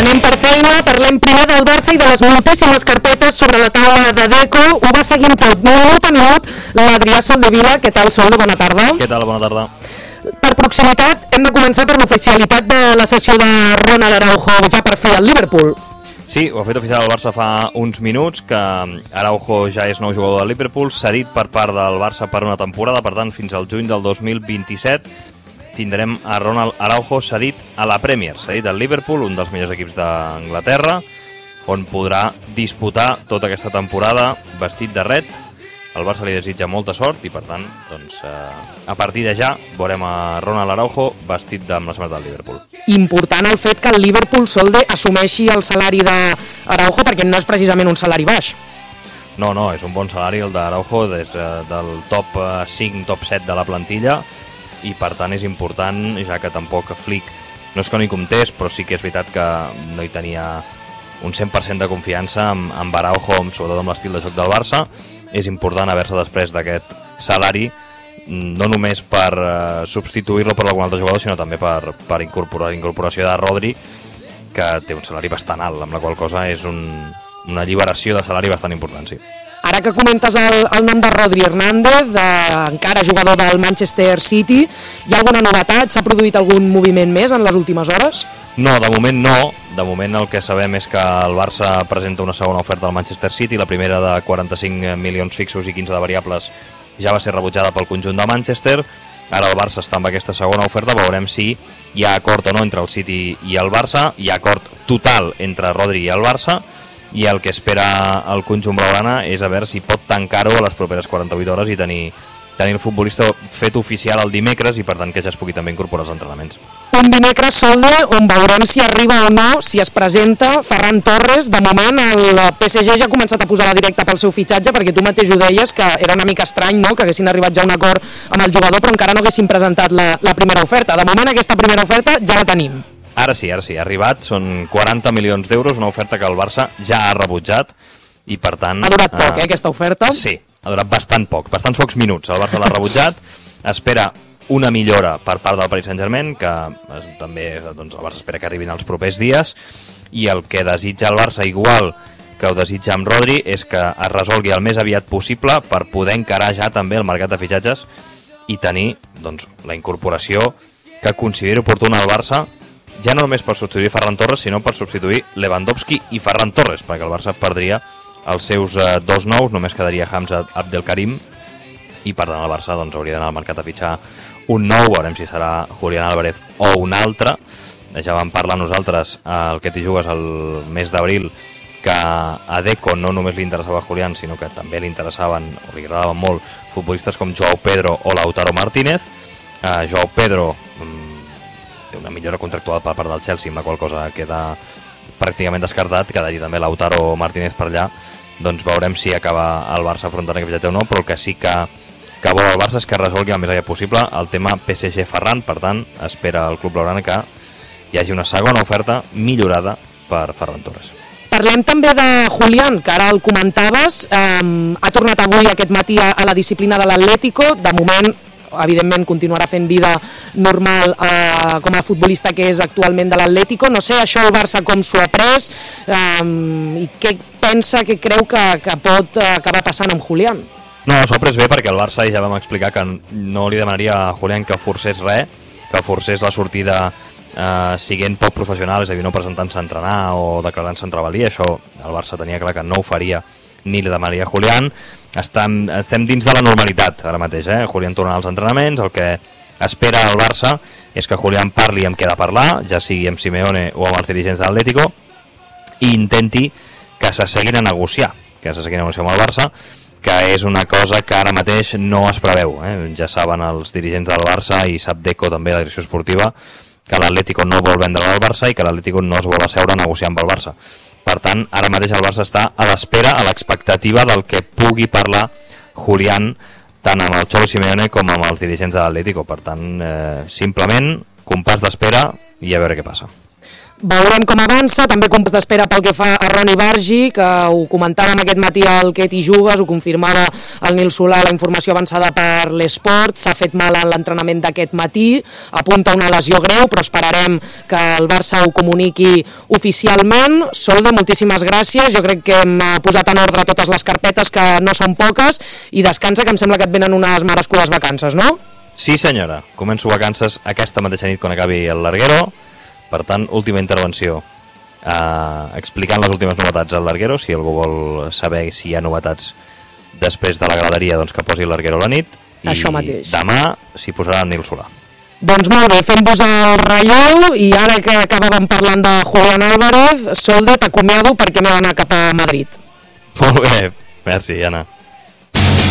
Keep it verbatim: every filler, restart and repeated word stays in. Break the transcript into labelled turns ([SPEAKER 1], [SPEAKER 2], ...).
[SPEAKER 1] Anem per feina, parlem primer del Barça i de les moltíssimes carpetes sobre la taula de Deco. Ho va seguint tot, minut a minut, l'Adrià Soldevila. Què tal, Solde? Bona tarda.
[SPEAKER 2] Què tal? Bona tarda.
[SPEAKER 1] Per proximitat, hem de començar per l'oficialitat de la sessió de Ronald Araujo, ja per fi al Liverpool.
[SPEAKER 2] Sí, ho ha fet oficial el Barça fa uns minuts, que Araujo ja és nou jugador del Liverpool, cedit per part del Barça per una temporada, per tant, fins al juny del dos mil vint-i-set tindrem a Ronald Araujo cedit a la Premier, cedit al Liverpool, un dels millors equips d'Anglaterra, on podrà disputar tota aquesta temporada vestit de red. El Barça li desitja molta sort i, per tant, doncs, eh, a partir de ja veurem a Ronald Araujo vestit amb la samarreta del Liverpool.
[SPEAKER 1] Important el fet que el Liverpool, Solde, assumeixi el salari d'Araujo, perquè no és precisament un salari baix.
[SPEAKER 2] No, no, és un bon salari el d'Araujo, des eh, del top cinc, top set de la plantilla, i per tant és important, ja que tampoc Flick no és que no hi comptés, però sí que és veritat que no hi tenia un cent per cent de confiança amb, amb Araujo, sobretot amb l'estil de joc del Barça. És important haver-se després d'aquest salari, no només per uh, substituir-lo per algun altre jugador, sinó també per, per incorporar incorporació de Rodri, que té un salari bastant alt, amb la qual cosa és un, una alliberació de salari bastant important, sí.
[SPEAKER 1] Ara que comentes el, el nom de Rodri Hernández, eh, encara jugador del Manchester City, hi ha alguna novetat? S'ha produït algun moviment més en les últimes hores?
[SPEAKER 2] No, de moment no. De moment el que sabem és que el Barça presenta una segona oferta al Manchester City, la primera de quaranta-cinc milions fixos i quinze de variables ja va ser rebutjada pel conjunt de Manchester. Ara el Barça està amb aquesta segona oferta, veurem si hi ha acord o no entre el City i el Barça, hi ha acord total entre Rodri i el Barça, i el que espera el conjunt blaugrana és a veure si pot tancar-ho a les properes quaranta-vuit hores i tenir, tenir el futbolista fet oficial el dimecres i per tant que ja es pugui també incorporar als entrenaments.
[SPEAKER 1] Un dimecres, Solde, on veurem si arriba o no, si es presenta Ferran Torres. De moment el P S G ja ha començat a posar la directa pel seu fitxatge, perquè tu mateix ho deies, que era una mica estrany, no?, que haguessin arribat ja a un acord amb el jugador però encara no haguessin presentat la, la primera oferta. De moment aquesta primera oferta ja la tenim.
[SPEAKER 2] Ara sí, ara sí, ha arribat, són quaranta milions d'euros, una oferta que el Barça ja ha rebutjat i per tant...
[SPEAKER 1] Ha durat poc, eh, aquesta oferta?
[SPEAKER 2] Sí, ha durat bastant poc, bastants pocs minuts, el Barça l'ha rebutjat, espera una millora per part del Paris Saint-Germain, que també doncs, el Barça espera que arribin els propers dies, i el que desitja el Barça, igual que ho desitja amb Rodri, és que es resolgui el més aviat possible per poder encarar ja també el mercat de fitxatges i tenir doncs, la incorporació que consideri oportuna al Barça, ja no només per substituir Ferran Torres, sinó per substituir Lewandowski i Ferran Torres, perquè el Barça perdria els seus eh, dos nous, només quedaria Hamza Abdelkarim, i per tant el Barça doncs, hauria d'anar al mercat a fitxar un nou, veurem si serà Julián Álvarez o un altre. Ja vam parlar nosaltres, eh, el que t'hi jugues el mes d'abril, que a Deco no només li interessava Julián, sinó que també li interessaven, o li agradaven molt, futbolistes com Joao Pedro o Lautaro Martínez. Eh, Joao Pedro té una millora contractual per part del Chelsea, amb la qual cosa queda pràcticament descartat, quedaria també Lautaro Martínez per allà, doncs veurem si acaba el Barça afrontant aquest fitxatge o no, però el que sí que, que vol el Barça és que resolgui el més aviat possible el tema P S G-Ferran, per tant, espera el club blaugrana que hi hagi una segona oferta millorada per Ferran Torres.
[SPEAKER 1] Parlem també de Julián, que ara el comentaves, eh, ha tornat avui aquest matí a, a la disciplina de l'Atlético, de moment evidentment continuarà fent vida normal eh, com a futbolista que és actualment de l'Atlético. No sé, això el Barça com s'ho ha pres eh, i què pensa, què creu que, que pot acabar passant amb Julián?
[SPEAKER 2] No, s'ho ha pres bé perquè el Barça ja vam explicar que no li demanaria a Julián que forcés res, que forcés la sortida eh, siguent poc professional, és a dir, no presentant-se a entrenar o declarant-se en rebel·lia. Això el Barça tenia clar que no ho faria ni li demanaria a Julián. Estem, estem dins de la normalitat ara mateix, eh? Julián torna als entrenaments, el que espera el Barça és que Julián parli amb qui ha de parlar, ja sigui amb Simeone o amb els dirigents de l'Atlético, i intenti que s'asseguin a negociar, que s'asseguin a negociar amb el Barça, que és una cosa que ara mateix no es preveu, eh? Ja saben els dirigents del Barça i sap Deco també, la direcció esportiva, que l'Atlético no vol vendre al Barça i que l'Atlético no es vol asseure a negociar amb el Barça. Per tant, ara mateix el Barça està a l'espera, a l'expectativa del que pugui parlar Julián tant amb el Cholo Simeone com amb els dirigents de l'Atlético. Per tant, eh, simplement, compàs d'espera i a veure què passa.
[SPEAKER 1] veurem com avança, també comptes d'espera pel que fa a Roni Bargi, que ho comentàvem aquest matí al Que t'hi jugues, ho confirmava el Nil Solà, la informació avançada per l'Esport, s'ha fet mal en l'entrenament d'aquest matí, apunta una lesió greu, però esperarem que el Barça ho comuniqui oficialment. Solda, moltíssimes gràcies, jo crec que hem posat en ordre totes les carpetes, que no són poques, i descansa, que em sembla que et venen unes merescudes vacances, no?
[SPEAKER 2] Sí senyora, començo vacances aquesta mateixa nit quan acabi el Larguero. Per tant, última intervenció eh, explicant les últimes novetats al Larguero. Si algú vol saber si hi ha novetats després de la graderia, doncs que posi el Larguero a la nit. I
[SPEAKER 1] això mateix.
[SPEAKER 2] Demà s'hi posarà en Nil Solà.
[SPEAKER 1] Doncs molt bé, fem-vos el relleu, i ara que acabàvem parlant de Julián Álvarez, Solda, t'acomiado perquè m'he d'anar cap a Madrid.
[SPEAKER 2] Molt bé, merci, Anna.